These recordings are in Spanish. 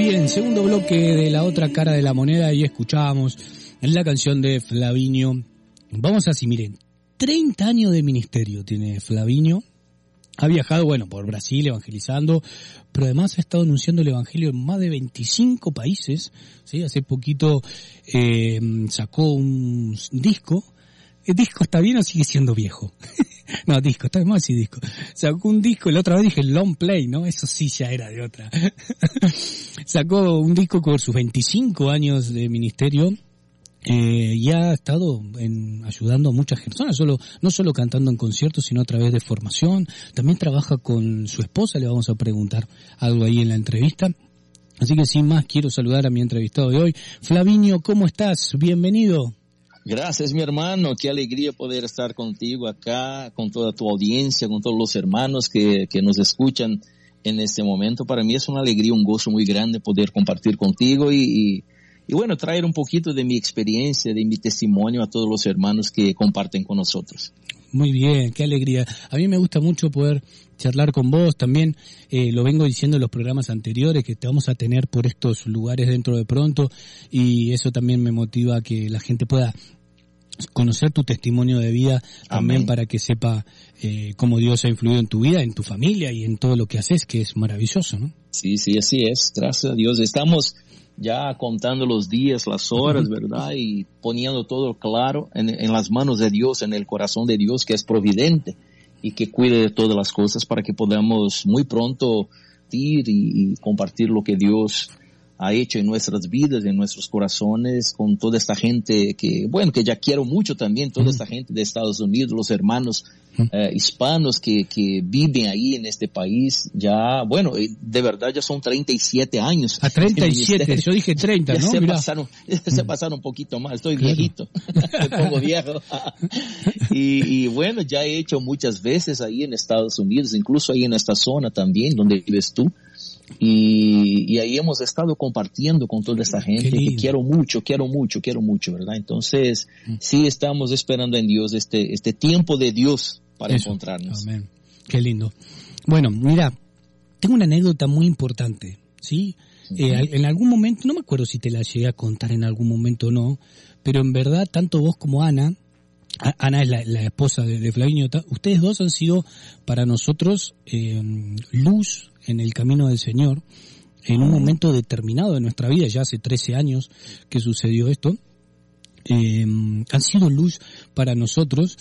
bien, segundo bloque de La Otra Cara de la Moneda y escuchábamos la canción de Flavinho. Vamos así, miren, 30 años de ministerio tiene Flavinho. Ha viajado, bueno, por Brasil evangelizando, pero además ha estado anunciando el evangelio en más de 25 países, ¿sí? Hace poquito sacó un disco. ¿El disco está bien o sigue siendo viejo? No, disco, está mal si disco. Sacó un disco, la otra vez dije long play, ¿no? Eso sí ya era de otra. Sacó un disco con sus 25 años de ministerio. Y ha estado ayudando a muchas personas, no solo cantando en conciertos, sino a través de formación. También trabaja con su esposa, le vamos a preguntar algo ahí en la entrevista. Así que sin más, quiero saludar a mi entrevistado de hoy. Flavinho, ¿cómo estás? Bienvenido. Gracias, mi hermano. Qué alegría poder estar contigo acá, con toda tu audiencia, con todos los hermanos que nos escuchan en este momento. Para mí es una alegría, un gozo muy grande poder compartir contigo y bueno, traer un poquito de mi experiencia, de mi testimonio a todos los hermanos que comparten con nosotros. Muy bien, qué alegría. A mí me gusta mucho poder charlar con vos. También lo vengo diciendo en los programas anteriores que te vamos a tener por estos lugares dentro de pronto y eso también me motiva a que la gente pueda conocer tu testimonio de vida. También Amén. Para que sepa cómo Dios ha influido en tu vida, en tu familia y en todo lo que haces, que es maravilloso, ¿no? Sí, así es. Gracias a Dios. Estamos ya contando los días, las horas, ¿verdad? Y poniendo todo claro en las manos de Dios, en el corazón de Dios, que es providente y que cuida de todas las cosas para que podamos muy pronto ir y compartir lo que Dios ha hecho en nuestras vidas, en nuestros corazones, con toda esta gente que ya quiero mucho también, toda esta gente de Estados Unidos, los hermanos hispanos que viven ahí en este país, ya, de verdad ya son 37 años. A 37, yo dije 30, ¿no? Se pasaron un poquito más, estoy viejito, me pongo viejo. y bueno, ya he hecho muchas veces ahí en Estados Unidos, incluso ahí en esta zona también, donde vives tú. Y ahí hemos estado compartiendo con toda esta gente que quiero mucho, ¿verdad? Entonces, sí estamos esperando en Dios este tiempo de Dios para encontrarnos. Amén. Qué lindo. Bueno, mira, tengo una anécdota muy importante, ¿sí? En algún momento, no me acuerdo si te la llegué a contar en algún momento o no, pero en verdad, tanto vos como Ana es la esposa de Flavinho, ustedes dos han sido para nosotros luz en el camino del Señor, en un momento determinado de nuestra vida, ya hace 13 años que sucedió esto. Han sido luz para nosotros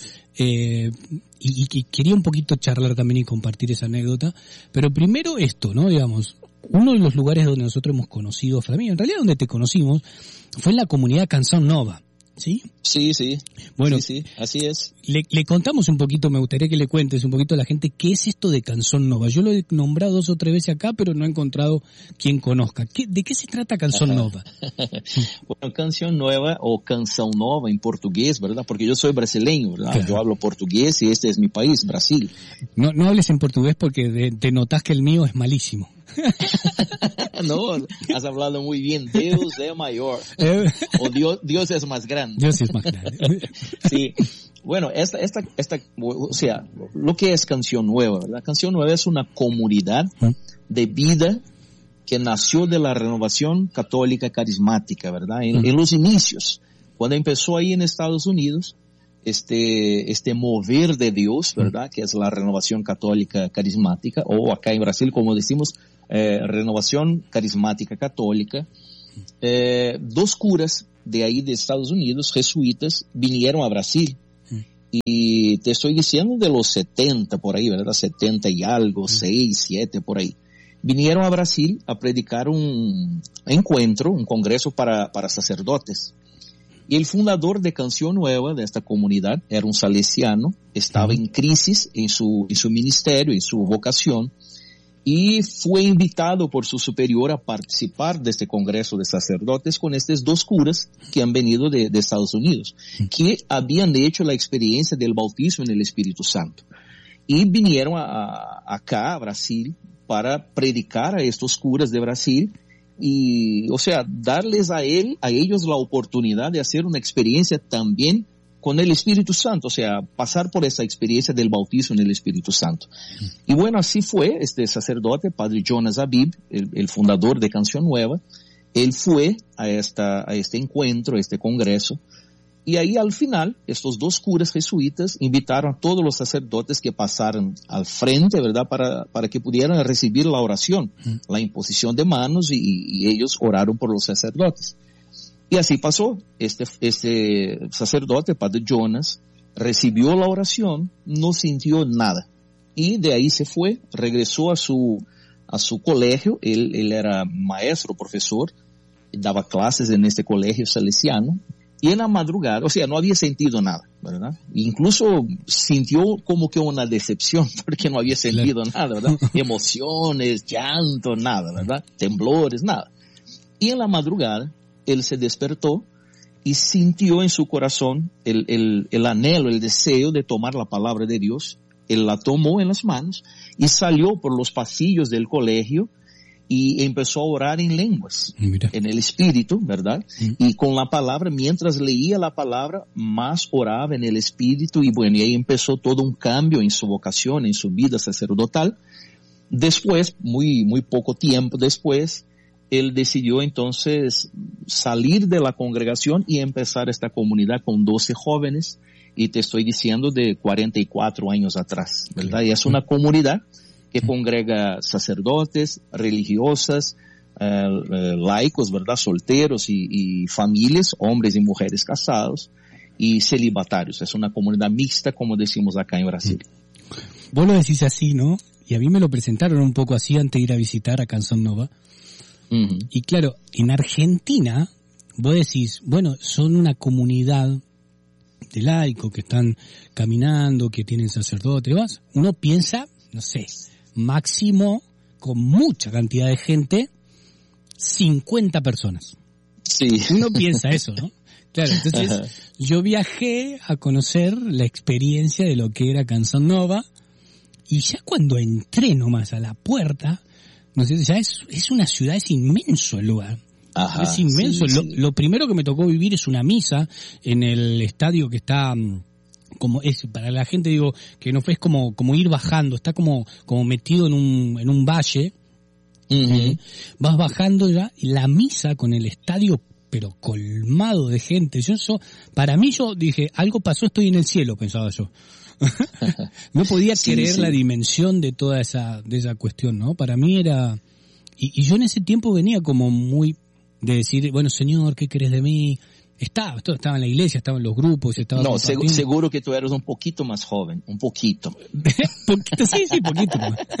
y quería un poquito charlar también y compartir esa anécdota, pero primero esto, ¿no? Digamos, uno de los lugares donde nosotros hemos conocido a Flavinho, en realidad donde te conocimos, fue en la comunidad Canção Nova. ¿Sí? Sí. Bueno, sí, así es. Le contamos un poquito, me gustaría que le cuentes un poquito a la gente qué es esto de Canção Nova. Yo lo he nombrado 2 o 3 veces acá, pero no he encontrado quien conozca. ¿De qué se trata Canção Nova? Bueno, Canção Nova o Canção Nova en portugués, ¿verdad? Porque yo soy brasileño, ¿verdad? Claro. Yo hablo portugués y este es mi país, Brasil. No hables en portugués porque te notas que el mío es malísimo. No, has hablado muy bien. Dios es mayor. O Dios es más grande. Dios es más grande. Sí. Bueno, o sea, lo que es Canción Nueva, ¿verdad? Canción Nueva es una comunidad de vida que nació de la renovación católica carismática, ¿verdad? En los inicios, cuando empezó ahí en Estados Unidos, este mover de Dios, ¿verdad? Que es la renovación católica carismática, o acá en Brasil, como decimos, renovación carismática católica. 2 curas de ahí de Estados Unidos, jesuitas, vinieron a Brasil. Y te estoy diciendo de los 70 por ahí, ¿verdad? 70 y algo, 6, 7 por ahí. Vinieron a Brasil a predicar un encuentro, un congreso para sacerdotes. Y el fundador de Canción Nueva, de esta comunidad, era un salesiano, estaba en crisis en su ministerio, en su vocación, y fue invitado por su superior a participar de este congreso de sacerdotes con estos 2 curas que han venido de Estados Unidos, que habían hecho la experiencia del bautismo en el Espíritu Santo. Y vinieron acá a Brasil para predicar a estos curas de Brasil y, o sea, darles a ellos la oportunidad de hacer una experiencia también con el Espíritu Santo, o sea, pasar por esa experiencia del bautismo en el Espíritu Santo. Y bueno, así fue este sacerdote, Padre Jonas Abib, el fundador de Canción Nueva. Él fue a este encuentro, a este congreso, y ahí al final, estos dos curas jesuitas invitaron a todos los sacerdotes que pasaran al frente, ¿verdad?, para que pudieran recibir la oración, la imposición de manos, y ellos oraron por los sacerdotes. Y así pasó. Este sacerdote, Padre Jonas, recibió la oración, no sintió nada. Y de ahí se fue, regresó a su colegio. Él era maestro, profesor, daba clases en este colegio salesiano. Y en la madrugada, o sea, no había sentido nada, ¿verdad? Incluso sintió como que una decepción, porque no había sentido nada, ¿verdad? Emociones, llanto, nada, ¿verdad? Temblores, nada. Y en la madrugada, él se despertó y sintió en su corazón el anhelo, el deseo de tomar la palabra de Dios. Él la tomó en las manos y salió por los pasillos del colegio y empezó a orar en lenguas, en el espíritu, ¿verdad? Y con la palabra, mientras leía la palabra, más oraba en el espíritu, y bueno, y ahí empezó todo un cambio en su vocación, en su vida sacerdotal. Después, muy poco tiempo después, él decidió entonces salir de la congregación y empezar esta comunidad con 12 jóvenes, y te estoy diciendo de 44 años atrás, ¿verdad? Y es una comunidad que congrega sacerdotes, religiosas, laicos, ¿verdad?, solteros y familias, hombres y mujeres casados, y celibatarios. Es una comunidad mixta, como decimos acá en Brasil. Vos lo decís así, ¿no? Y a mí me lo presentaron un poco así antes de ir a visitar a Canción Nova. Y claro, en Argentina, vos decís, bueno, son una comunidad de laicos que están caminando, que tienen sacerdotes, ¿vas? Uno piensa, no sé, máximo, con mucha cantidad de gente, 50 personas. Sí. Uno piensa eso, ¿no? Claro, entonces yo viajé a conocer la experiencia de lo que era Canción Nova, y ya cuando entré nomás a la puerta, no sé, ya es una ciudad, es inmenso el lugar. Ajá, es inmenso. Sí. Lo primero que me tocó vivir es una misa en el estadio que está, como es, para la gente digo, que no fue, es como ir bajando, está como metido en un valle. Vas bajando ya, y la misa con el estadio pero colmado de gente. Para mí yo dije, algo pasó, estoy en el cielo, pensaba yo. No podía creer la dimensión de toda esa cuestión, ¿no? Para mí era, y yo en ese tiempo venía como muy de decir, bueno, Señor, ¿qué querés de mí? Estaba en la iglesia, estaba en los grupos, estaba... No, seguro que tú eras un poquito más joven, un poquito. Poquito, sí, poquito.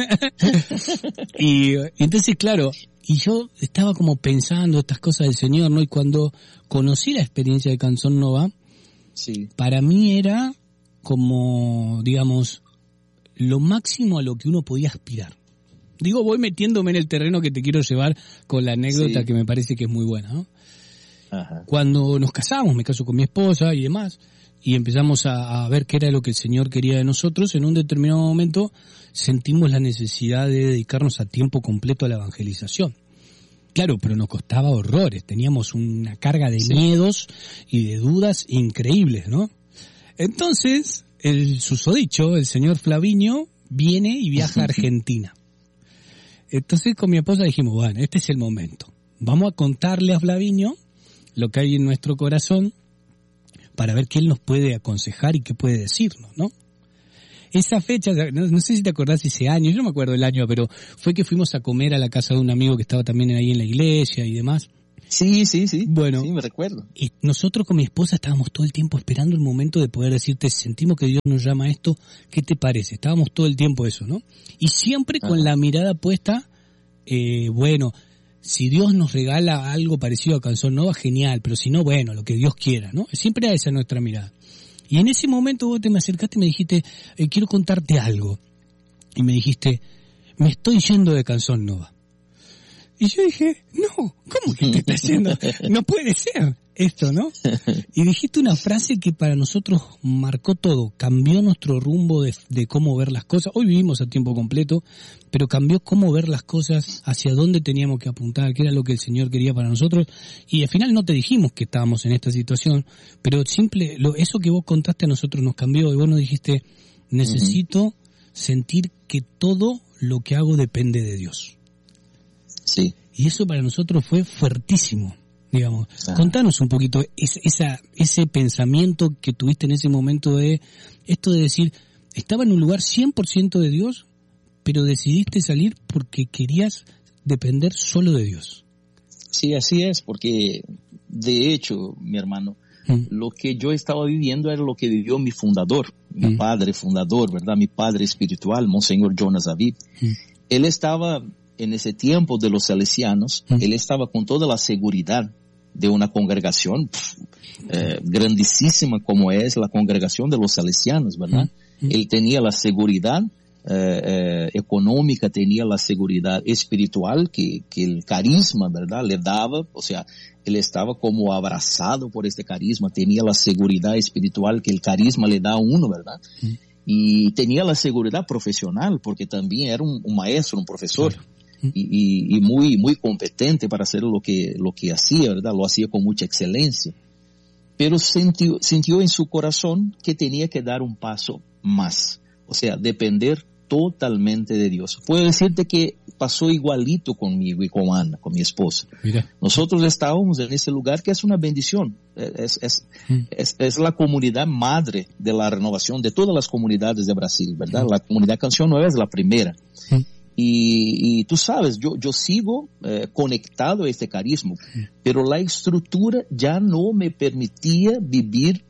Y entonces, claro, y yo estaba como pensando estas cosas del Señor, ¿no? Y cuando conocí la experiencia de Canción Nova, para mí era como, digamos, lo máximo a lo que uno podía aspirar. Digo, voy metiéndome en el terreno que te quiero llevar con la anécdota que me parece que es muy buena, ¿no? Ajá. Cuando nos casamos, me caso con mi esposa y demás, y empezamos a ver qué era lo que el Señor quería de nosotros, en un determinado momento sentimos la necesidad de dedicarnos a tiempo completo a la evangelización. Claro, pero nos costaba horrores, teníamos una carga de miedos y de dudas increíbles, ¿no? Entonces, el susodicho, el señor Flavinio, viene y viaja a Argentina. Entonces con mi esposa dijimos, bueno, este es el momento. Vamos a contarle a Flavinio lo que hay en nuestro corazón para ver qué él nos puede aconsejar y qué puede decirnos, ¿no? Esa fecha, no sé si te acordás ese año, yo no me acuerdo el año, pero fue que fuimos a comer a la casa de un amigo que estaba también ahí en la iglesia y demás. Sí. Bueno, sí, me recuerdo. Y nosotros con mi esposa estábamos todo el tiempo esperando el momento de poder decirte, sentimos que Dios nos llama a esto, ¿qué te parece? Estábamos todo el tiempo eso, ¿no? Y siempre con la mirada puesta, bueno, si Dios nos regala algo parecido a Canción Nova, genial, pero si no, bueno, lo que Dios quiera, ¿no? Siempre era esa nuestra mirada. Y en ese momento vos te me acercaste y me dijiste, quiero contarte algo. Y me dijiste, me estoy yendo de Canción Nova. Y yo dije, no, ¿cómo que te estás yendo? No puede ser. esto, ¿no? Y dijiste una frase que para nosotros marcó todo, cambió nuestro rumbo de cómo ver las cosas. Hoy vivimos a tiempo completo, pero cambió cómo ver las cosas, hacia dónde teníamos que apuntar, qué era lo que el Señor quería para nosotros. Y al final no te dijimos que estábamos en esta situación, pero eso que vos contaste a nosotros nos cambió, y vos nos dijiste, necesito sentir que todo lo que hago depende de Dios. Sí. Y eso para nosotros fue fuertísimo, digamos. Contanos un poquito ese pensamiento que tuviste en ese momento de esto de decir, estaba en un lugar 100% de Dios, pero decidiste salir porque querías depender solo de Dios. Sí, así es, porque de hecho, mi hermano, lo que yo estaba viviendo era lo que vivió mi fundador, mi padre fundador, ¿verdad? Mi padre espiritual, Monseñor Jonas Aviv. Él estaba en ese tiempo de los salesianos, él estaba con toda la seguridad de una congregación grandísima como es la congregación de los salesianos, ¿verdad? Él tenía la seguridad económica, tenía la seguridad espiritual que el carisma, ¿verdad? Le daba, o sea, él estaba como abrazado por este carisma, tenía la seguridad espiritual que el carisma le da a uno, ¿verdad? Y tenía la seguridad profesional porque también era un maestro, un profesor. Y muy competente para hacer lo que hacía, ¿verdad? Lo hacía con mucha excelencia. Pero sintió en su corazón que tenía que dar un paso más. O sea, depender totalmente de Dios. Puedo decirte que pasó igualito conmigo y con Ana, con mi esposa. Mira. Nosotros estábamos en ese lugar que es una bendición. Es la comunidad madre de la renovación de todas las comunidades de Brasil, ¿verdad? La comunidad Canción Nueva es la primera. Y tú sabes, yo sigo conectado a este carisma, pero la estructura ya no me permitía vivir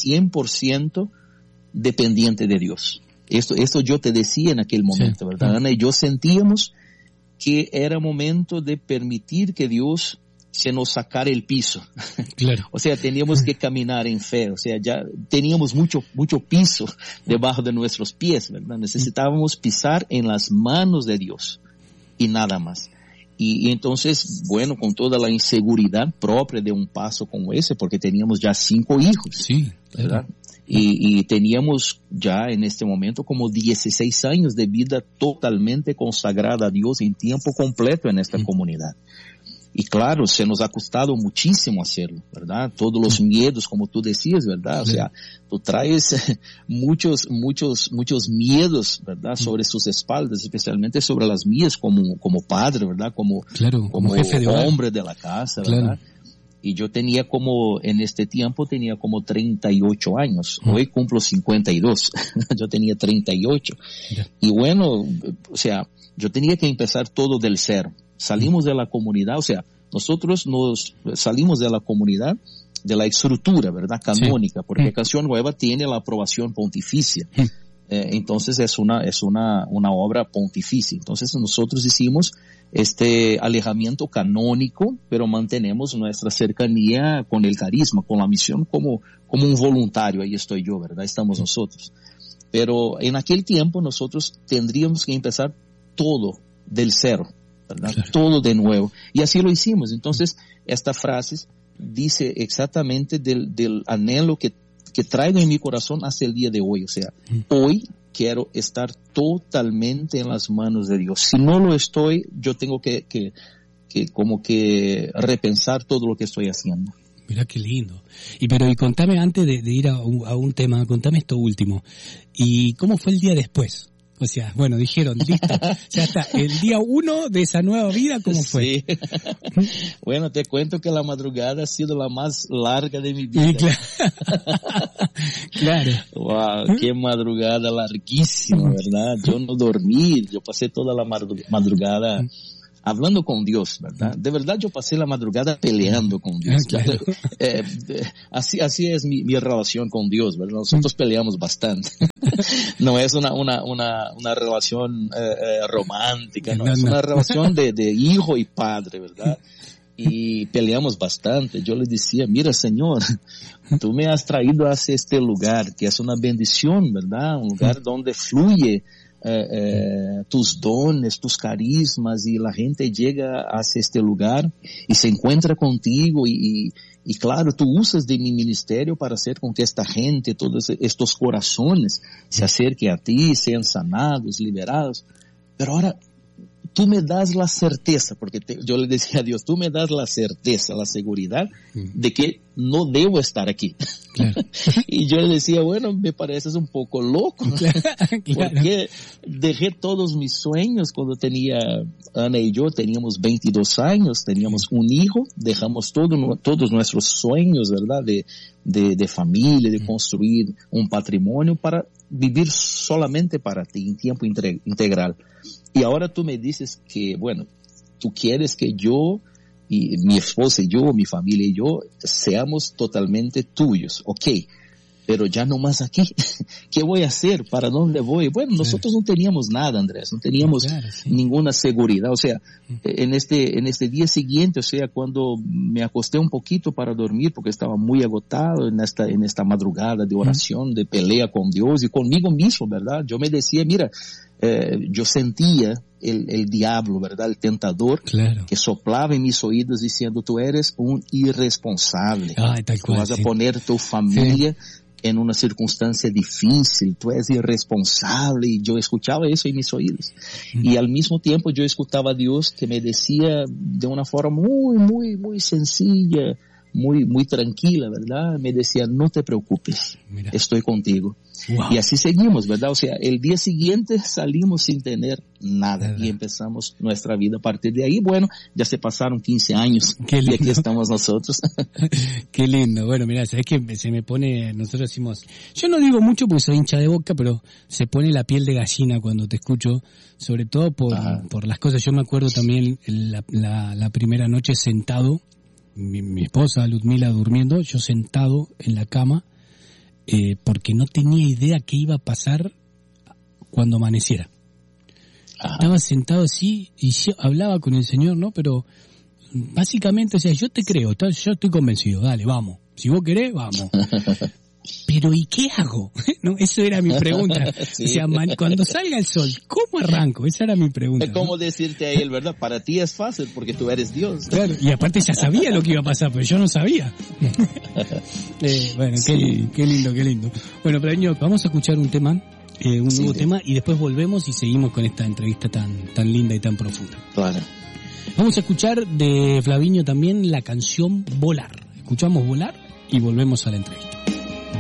100% dependiente de Dios. Esto yo te decía en aquel momento, ¿verdad, Ana? Y yo sentíamos que era momento de permitir que Dios se nos sacara el piso. Claro. O sea, teníamos que caminar en fe, o sea, ya teníamos mucho piso debajo de nuestros pies, ¿verdad? Necesitábamos pisar en las manos de Dios y nada más. Y entonces, bueno, con toda la inseguridad propia de un paso como ese, porque teníamos ya 5 hijos, sí, ¿verdad? Y teníamos ya en este momento como 16 años de vida totalmente consagrada a Dios en tiempo completo en esta comunidad. Y claro, se nos ha costado muchísimo hacerlo, ¿verdad? Todos los miedos, como tú decías, ¿verdad? O sea, tú traes muchos miedos, ¿verdad? Sobre sus espaldas, especialmente sobre las mías como padre, ¿verdad? Como jefe de hombre de la casa, ¿verdad? Y yo tenía en este tiempo tenía como 38 años. Hoy cumplo 52. Yo tenía 38. Y bueno, o sea, yo tenía que empezar todo del cero. Salimos de la comunidad, o sea, nosotros nos salimos de la comunidad, de la estructura, ¿verdad? Canónica, porque Canción Nueva tiene la aprobación pontificia. Entonces es una obra pontificia. Entonces nosotros hicimos este alejamiento canónico, pero mantenemos nuestra cercanía con el carisma, con la misión como un voluntario. Ahí estoy yo, ¿verdad? Estamos nosotros. Pero en aquel tiempo nosotros tendríamos que empezar todo del cero, ¿verdad? Claro. Todo de nuevo. Y así lo hicimos. Entonces, esta frase dice exactamente del anhelo que traigo en mi corazón hasta el día de hoy. O sea, hoy quiero estar totalmente en las manos de Dios. Si no lo estoy, yo tengo que como que repensar todo lo que estoy haciendo. Mira qué lindo. Y contame antes de ir a un tema, contame esto último. ¿Y cómo fue el día después? O sea, bueno, dijeron, listo, ya está. El día 1 de esa nueva vida, ¿cómo fue? Sí. Bueno, te cuento que la madrugada ha sido la más larga de mi vida. Claro. Wow, qué madrugada larguísima, ¿verdad? Yo no dormí, yo pasé toda la madrugada hablando con Dios, ¿verdad? De verdad yo pasé la madrugada peleando con Dios. Claro. Así es mi relación con Dios, ¿verdad? Nosotros peleamos bastante. No es una relación romántica, no, es una relación de hijo y padre, ¿verdad? Y peleamos bastante. Yo le decía, mira, Señor, tú me has traído hacia este lugar, que es una bendición, ¿verdad? Un lugar donde fluye tus dones, tus carismas, y la gente llega hacia este lugar y se encuentra contigo y claro, tú usas de mi ministerio para hacer con que esta gente, todos estos corazones se acerquen a ti, sean sanados, liberados. Pero ahora tú me das la certeza, porque yo le decía a Dios, tú me das la certeza, la seguridad de que no debo estar aquí. Claro. Y yo le decía, bueno, me pareces un poco loco, claro. Porque dejé todos mis sueños cuando tenía, Ana y yo teníamos 22 años, teníamos un hijo, dejamos todos nuestros sueños, ¿verdad? De familia, de construir un patrimonio para vivir solamente para ti, en tiempo integral. Y ahora tú me dices que, bueno, tú quieres que yo y mi esposa y yo, mi familia y yo, seamos totalmente tuyos. Ok, pero ya no más aquí. ¿Qué voy a hacer? ¿Para dónde voy? Bueno, nosotros no teníamos nada, Andrés, no teníamos ninguna seguridad. O sea, en este día siguiente, o sea, cuando me acosté un poquito para dormir, porque estaba muy agotado en esta madrugada de oración, de pelea con Dios y conmigo mismo, ¿verdad? Yo me decía, mira, yo sentía el diablo, ¿verdad? El tentador, claro, que soplaba en mis oídos diciendo, tú eres un irresponsable. Tal cual, vas a poner tu familia en una circunstancia difícil, tú eres irresponsable. Y yo escuchaba eso en mis oídos. Y al mismo tiempo yo escuchaba a Dios que me decía de una forma muy, muy, muy sencilla, muy, muy tranquila, ¿verdad? Me decía, no te preocupes, mira, estoy contigo. Wow. Y así seguimos, ¿verdad? O sea, el día siguiente salimos sin tener nada y empezamos nuestra vida a partir de ahí. Bueno, ya se pasaron 15 años y aquí estamos nosotros. Qué lindo. Bueno, mira, sabes que se me pone, nosotros decimos, yo no digo mucho porque soy hincha de Boca, pero se pone la piel de gallina cuando te escucho, sobre todo por las cosas. Yo me acuerdo también la primera noche sentado, mi esposa Ludmila durmiendo, yo sentado en la cama, porque no tenía idea qué iba a pasar cuando amaneciera. Estaba sentado así y yo hablaba con el Señor, ¿no? Pero básicamente, o sea, yo te creo, yo estoy convencido, dale, vamos. Si vos querés, vamos. Pero ¿y qué hago? ¿No? Eso era mi pregunta. Sí. O sea, cuando salga el sol, ¿cómo arranco? Esa era mi pregunta. Es como decirte a él, ¿verdad? Para ti es fácil porque tú eres Dios. Claro, y aparte ya sabía lo que iba a pasar, pero yo no sabía. Bueno, sí. Qué lindo. Bueno, Flaviño, vamos a escuchar un tema, un nuevo tema, y después volvemos y seguimos con esta entrevista tan linda y tan profunda. Claro. Vamos a escuchar de Flaviño también la canción Volar. Escuchamos Volar y volvemos a la entrevista.